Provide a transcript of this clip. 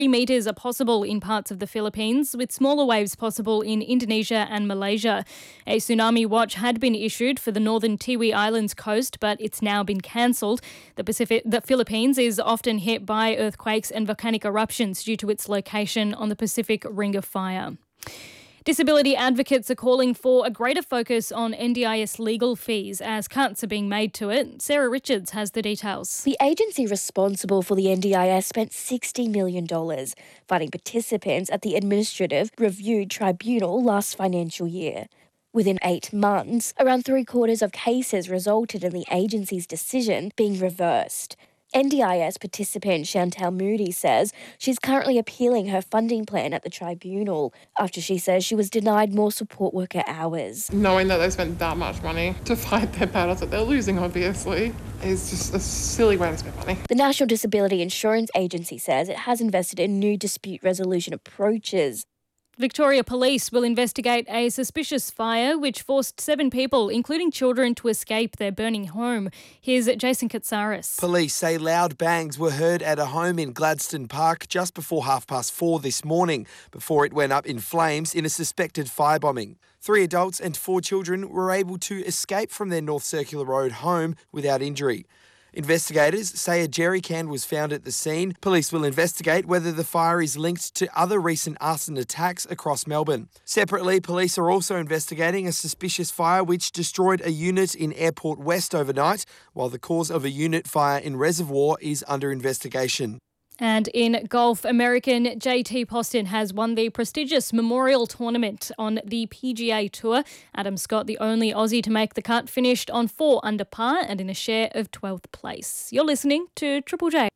Metres are possible in parts of the Philippines, with smaller waves possible in Indonesia and Malaysia. A tsunami watch had been issued for the northern Tiwi Islands coast, but it's now been cancelled. The Philippines is often hit by earthquakes and volcanic eruptions due to its location on the Pacific Ring of Fire. Disability advocates are calling for a greater focus on NDIS legal fees as cuts are being made to it. Sarah Richards has the details. The agency responsible for the NDIS spent $60 million fighting participants at the Administrative Review Tribunal last financial year. Within 8 months, around 3/4 of cases resulted in the agency's decision being reversed. NDIS participant Chantal Moody says she's currently appealing her funding plan at the tribunal after she says she was denied more support worker hours. Knowing that they spent that much money to fight their battles that they're losing, obviously, is just a silly way to spend money. The National Disability Insurance Agency says it has invested in new dispute resolution approaches. Victoria Police will investigate a suspicious fire which forced 7 people, including children, to escape their burning home. Here's Jason Katsaris. Police say loud bangs were heard at a home in Gladstone Park just before 4:30 this morning, before it went up in flames in a suspected firebombing. 3 adults and 4 children were able to escape from their North Circular Road home without injury. Investigators say a jerry can was found at the scene. Police will investigate whether the fire is linked to other recent arson attacks across Melbourne. Separately, police are also investigating a suspicious fire which destroyed a unit in Airport West overnight, while the cause of a unit fire in Reservoir is under investigation. And in golf, American JT Poston has won the prestigious Memorial Tournament on the PGA Tour. Adam Scott, the only Aussie to make the cut, finished on 4 under par and in a share of 12th place. You're listening to Triple J.